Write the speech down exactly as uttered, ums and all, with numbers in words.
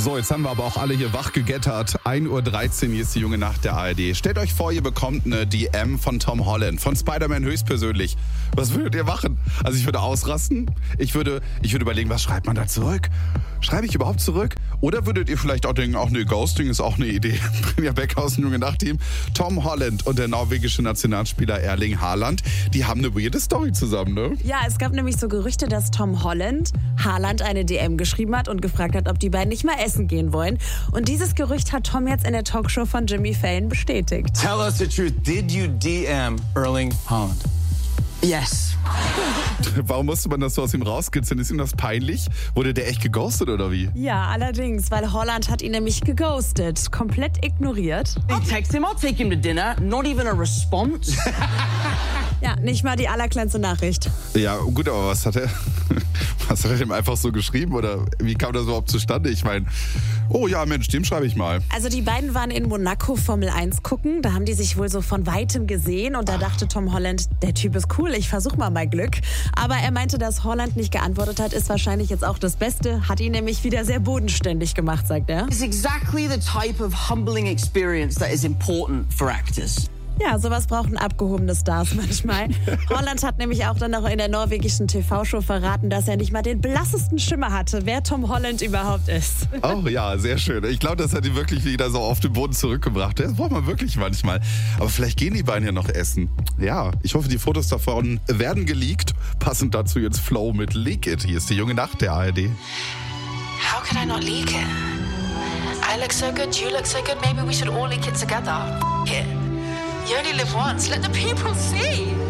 So, jetzt haben wir aber auch alle hier wach gegettert. ein Uhr dreizehn, hier ist die junge Nacht der A R D. Stellt euch vor, ihr bekommt eine D M von Tom Holland, von Spider-Man höchstpersönlich. Was würdet ihr machen? Also ich würde ausrasten. Ich würde, ich würde überlegen, was schreibt man da zurück? Schreibe ich überhaupt zurück? Oder würdet ihr vielleicht auch denken, ach nee, Ghosting ist auch eine Idee. Brinja Beck aus dem junge Nacht-Team. Tom Holland und der norwegische Nationalspieler Erling Haaland, die haben eine weirde Story zusammen, ne? Ja, es gab nämlich so Gerüchte, dass Tom Holland Haaland eine D M geschrieben hat und gefragt hat, ob die beiden nicht mal essen gehen wollen. Und dieses Gerücht hat Tom jetzt in der Talkshow von Jimmy Fallon bestätigt. Tell us the truth. Did you D M Erling Haaland? Yes. Warum musste man das so aus ihm rauskitzeln? Ist ihm das peinlich? Wurde der echt geghostet oder wie? Ja, allerdings, weil Holland hat ihn nämlich geghostet, komplett ignoriert. I'll text him, I'll take him to dinner. Not even a response. Ja, nicht mal die allerkleinste Nachricht. Ja, gut, aber was hat er, was hat er dem einfach so geschrieben? Oder wie kam das überhaupt zustande? Ich meine, oh ja, Mensch, dem schreibe ich mal. Also die beiden waren in Monaco Formel eins gucken, da haben die sich wohl so von Weitem gesehen und da dachte Tom Holland, der Typ ist cool, ich versuche mal mein Glück. Aber er meinte, dass Holland nicht geantwortet hat, ist wahrscheinlich jetzt auch das Beste, hat ihn nämlich wieder sehr bodenständig gemacht, sagt er. It's exactly the type of humbling experience that is important for actors. Ja, sowas brauchen abgehobene Stars manchmal. Holland hat nämlich auch dann noch in der norwegischen T V-Show verraten, dass er nicht mal den blassesten Schimmer hatte, wer Tom Holland überhaupt ist. Oh ja, sehr schön. Ich glaube, das hat ihn wirklich wieder so auf den Boden zurückgebracht. Das braucht man wirklich manchmal. Aber vielleicht gehen die beiden ja noch essen. Ja, ich hoffe, die Fotos davon werden geleakt. Passend dazu jetzt Flow mit Leak It. Hier ist die junge Nacht der A R D. How could I not leak it? I look so good, you look so good, maybe we should all leak it together. F- it. You only live once, let the people see.